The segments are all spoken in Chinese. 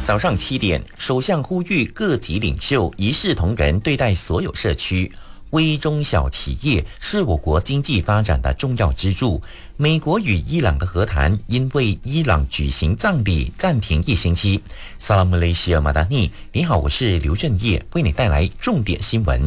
早上7点，首相呼吁各级领袖一视同仁对待所有社区。微中小企业是我国经济发展的重要支柱。美国与伊朗的和谈因为伊朗举行葬礼暂停1星期。萨拉姆雷西尔马达尼，你好，我是刘振业，为你带来重点新闻。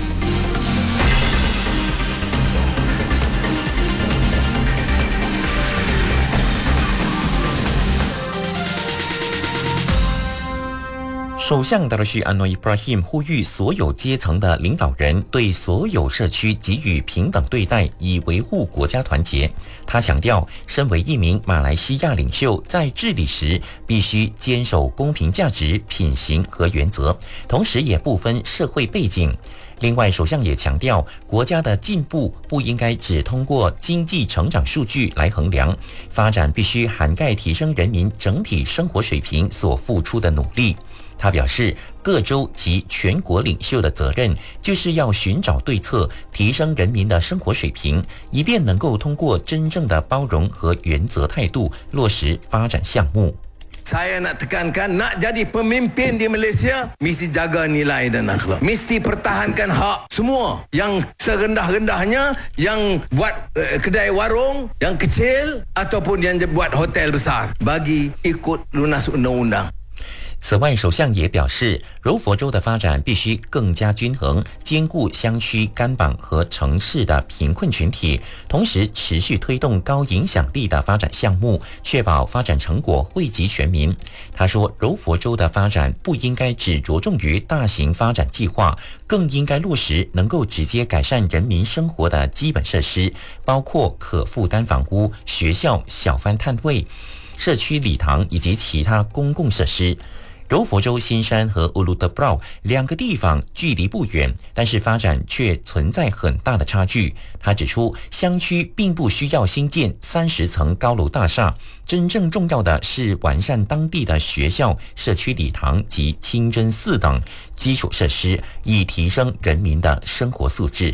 首相达鲁什·安诺伊布拉辛呼吁所有阶层的领导人对所有社区给予平等对待，以维护国家团结。他强调，身为一名马来西亚领袖，在治理时必须坚守公平价值、品行和原则，同时也不分社会背景。另外，首相也强调，国家的进步不应该只通过经济成长数据来衡量，发展必须涵盖提升人民整体生活水平所付出的努力。他表示，各州及全国领袖的责任就是要寻找对策，提升人民的生活水平，以便能够通过真正的包容和原则态度落实发展项目。 Saya nak tekankan, nak jadi pemimpin di Malaysia, mesti jaga nilai dan akhlak. Mesti pertahankan hak semua yang serendah-rendahnya, yang buat kedai warung, yang kecil ataupun yang buat hotel besar. Bagi ikut lunas undang-undang. 此外，首相也表示，柔佛州的发展必须更加均衡，兼顾乡区、干榜和城市的贫困群体，同时持续推动高影响力的发展项目，确保发展成果惠及全民。他说，柔佛州的发展不应该只着重于大型发展计划，更应该落实能够直接改善人民生活的基本设施，包括可负担房屋、学校、小贩摊位、社区礼堂以及其他公共设施。柔佛州新山和乌鲁德布劳2个地方距离不远，但是发展却存在很大的差距。他指出，乡区并不需要新建30层高楼大厦，真正重要的是完善当地的学校、社区礼堂及清真寺等基础设施，以提升人民的生活素质。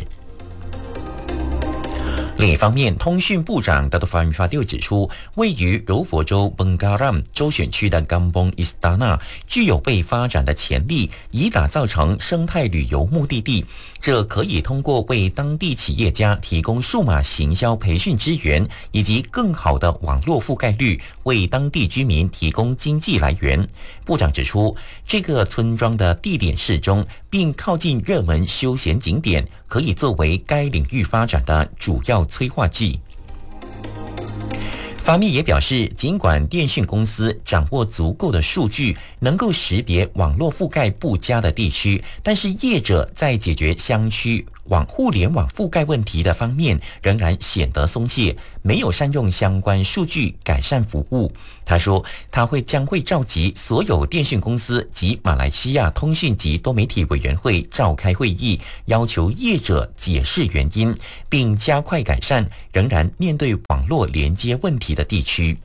另一方面，通讯部长达多法米法丢指出，位于柔佛州本嘎让州选区的冈邦伊斯达纳具有被发展的潜力，以打造成生态旅游目的地。这可以通过为当地企业家提供数码行销培训资源，以及更好的网络覆盖率，为当地居民提供经济来源。部长指出，这个村庄的地点适中，并靠近热门休闲景点，可以作为该领域发展的主要催化剂。法密也表示，尽管电讯公司掌握足够的数据，能够识别网络覆盖不佳的地区，但是业者在解决乡区互联网覆盖问题的方面仍然显得松懈，没有善用相关数据改善服务。他说，他将会召集所有电讯公司及马来西亚通讯及多媒体委员会召开会议，要求业者解释原因，并加快改善仍然面对网络连接问题的地区。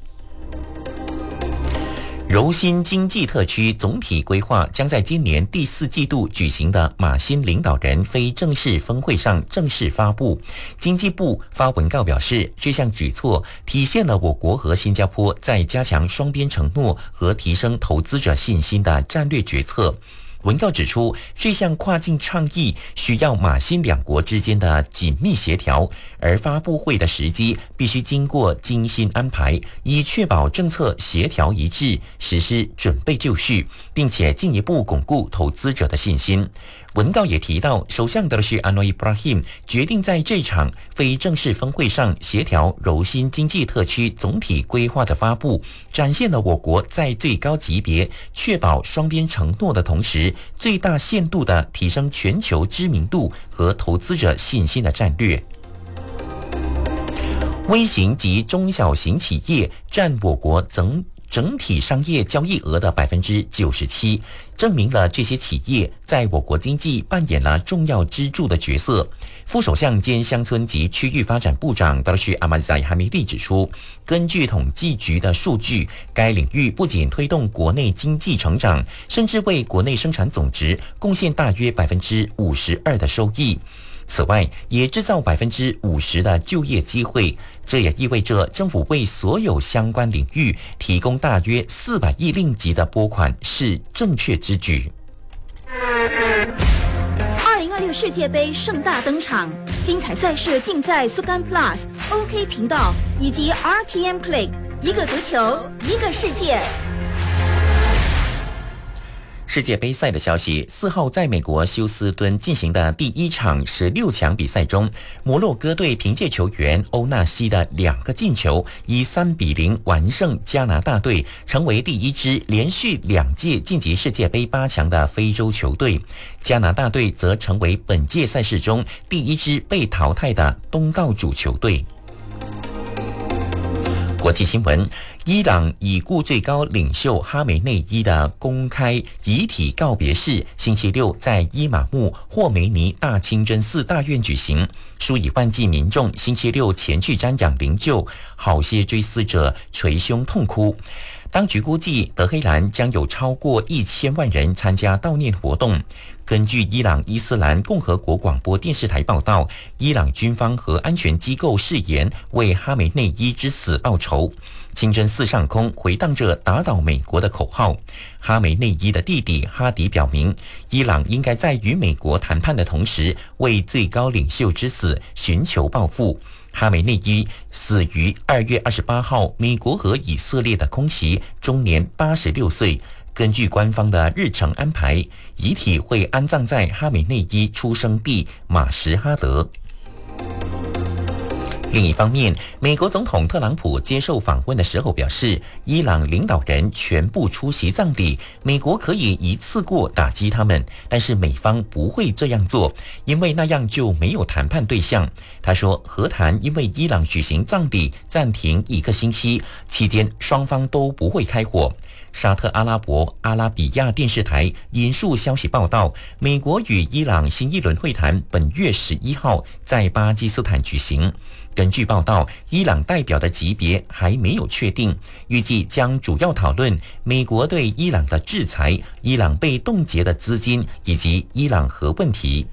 柔新经济特区总体规划将在今年第4季度举行的马新领导人非正式峰会上正式发布。经济部发文告表示，这项举措体现了我国和新加坡在加强双边承诺和提升投资者信心的战略决策。文告指出，这项跨境倡议需要马新两国之间的紧密协调，而发布会的时机必须经过精心安排，以确保政策协调一致，实施准备就绪，并且进一步巩固投资者的信心。文告也提到，首相达鲁什·安诺伊布拉辛决定在这场非正式峰会上协调柔新经济特区总体规划的发布，展现了我国在最高级别确保双边承诺的同时，最大限度地提升全球知名度和投资者信心的战略。微型及中小型企业占我国整体商业交易额的97%，证明了这些企业在我国经济扮演了重要支柱的角色。副首相兼乡村及区域发展部长达鲁什·阿马仔哈米利指出，根据统计局的数据，该领域不仅推动国内经济成长，甚至为国内生产总值贡献大约52%的收益。 此外，也制造50%的就业机会。这也意味着政府为所有相关领域提供大约400亿令吉的拨款是正确之举。 2026世界杯盛大登场，精彩赛事尽在苏干 Plus、OK 频道以及 RTM Play， 一个足球，一个世界。 世界杯赛的消息，4号在美国休斯敦进行的第1场16强比赛中，摩洛哥队凭借球员欧纳西的2个进球，以3-0完胜加拿大队，成为第1支连续2届晋级世界杯8强的非洲球队。加拿大队则成为本届赛事中第1支被淘汰的东道主球队。国际新闻，伊朗已故最高领袖哈梅内伊的公开遗体告别式星期六在伊玛目霍梅尼大清真寺大院举行，数以万计民众星期六前去瞻仰灵柩，好些追思者捶胸痛哭。当局估计，德黑兰将有超过1000万人参加悼念活动。根据伊朗伊斯兰共和国广播电视台报道，伊朗军方和安全机构誓言为哈梅内伊之死报仇。清真寺上空回荡着打倒美国的口号。哈梅内伊的弟弟哈迪表明，伊朗应该在与美国谈判的同时，为最高领袖之死寻求报复。哈梅内伊死于2月28号美国和以色列的空袭，终年86岁。根据官方的日程安排，遗体会安葬在哈梅内伊出生地马什哈德。另一方面，美国总统特朗普接受访问的时候表示，伊朗领导人全部出席葬礼，美国可以一次过打击他们，但是美方不会这样做，因为那样就没有谈判对象。他说，和谈因为伊朗举行葬礼暂停1个星期，期间双方都不会开火。沙特阿拉伯阿拉比亚电视台引述消息报道，美国与伊朗新一轮会谈本月11号在巴基斯坦举行。根据报道，伊朗代表的级别还没有确定，预计将主要讨论美国对伊朗的制裁、伊朗被冻结的资金以及伊朗核问题。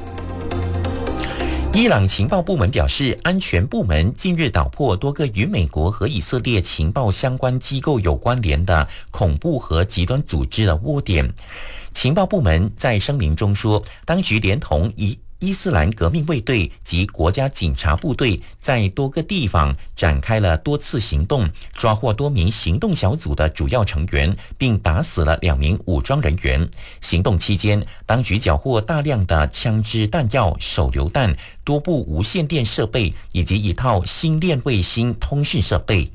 伊朗情报部门表示，安全部门近日捣破多个与美国和以色列情报相关机构有关联的恐怖和极端组织的窝点。情报部门在声明中说，当局连同伊斯兰革命卫队及国家警察部队在多个地方展开了多次行动，抓获多名行动小组的主要成员，并打死了2名武装人员。行动期间，当局缴获大量的枪支弹药、手榴弹、多部无线电设备以及一套星链卫星通讯设备。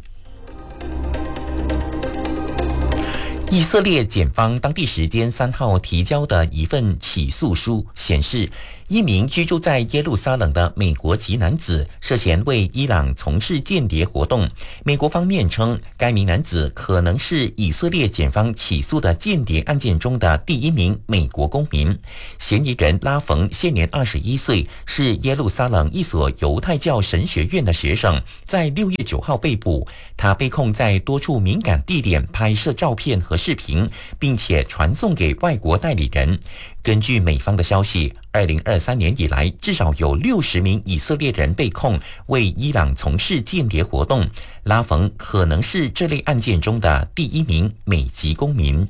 以色列检方当地时间3号提交的一份起诉书显示，一名居住在耶路撒冷的美国籍男子涉嫌为伊朗从事间谍活动。美国方面称，该名男子可能是以色列检方起诉的间谍案件中的第1名美国公民。嫌疑人拉冯现年21岁，是耶路撒冷一所犹太教神学院的学生，在6月9号被捕。他被控在多处敏感地点拍摄照片和视频，并且传送给外国代理人。根据美方的消息，2023年以来，至少有60名以色列人被控为伊朗从事间谍活动。拉冯可能是这类案件中的第1名美籍公民。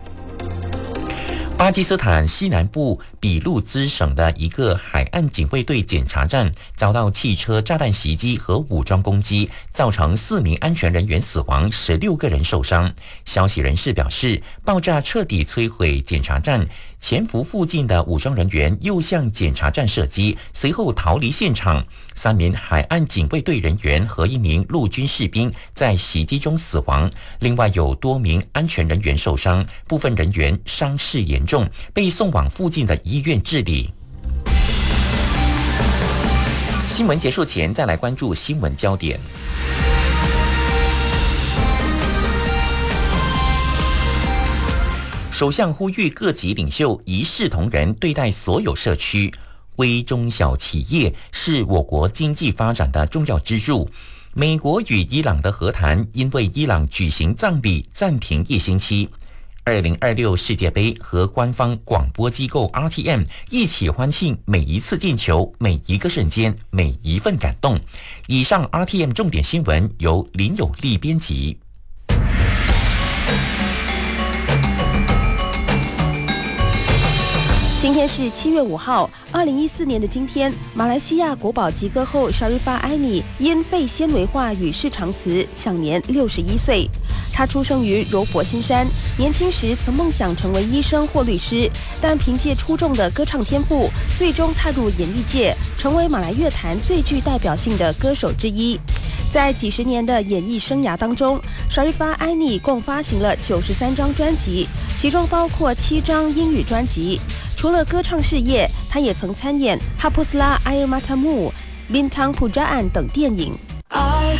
巴基斯坦西南部比路兹省的一个海岸警卫队检查站遭到汽车炸弹袭击和武装攻击，造成4名安全人员死亡，16个人受伤。消息人士表示，爆炸彻底摧毁检查站，潜伏附近的武装人员又向检查站射击，随后逃离现场。3名海岸警卫队人员和1名陆军士兵在袭击中死亡，另外有多名安全人员受伤，部分人员伤势严重，被送往附近的医院治理。新闻结束前，再来关注新闻焦点。首相呼吁各级领袖一视同仁对待所有社区。微中小企业是我国经济发展的重要支柱。美国与伊朗的和谈因为伊朗举行葬礼暂停1星期。 2026世界杯和官方广播机构 RTM 一起欢庆每一次进球、每一个瞬间、每一份感动。以上 RTM 重点新闻由林有利编辑。 今天是7月5号，2014年的今天，马来西亚国宝级歌后 Sharifah Aini 因肺纤维化与世长辞，享年61岁。她出生于柔佛新山，年轻时曾梦想成为医生或律师，但凭借出众的歌唱天赋，最终踏入演艺界，成为马来乐坛最具代表性的歌手之一。在几十年的演艺生涯当中， Sharifah Aini 共发行了93张专辑，其中包括7张英语专辑。除了歌唱事业，他也曾参演《Hapuslah Air Matamu》、《Bintang Pujaan》等电影。